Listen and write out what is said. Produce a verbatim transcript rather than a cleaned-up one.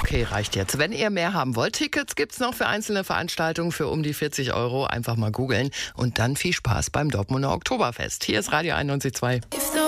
Okay, reicht jetzt. Wenn ihr mehr haben wollt, Tickets gibt's noch für einzelne Veranstaltungen für um die vierzig Euro. Einfach mal googeln und dann viel Spaß beim Dortmunder Oktoberfest. Hier ist Radio einundneunzig Komma zwei.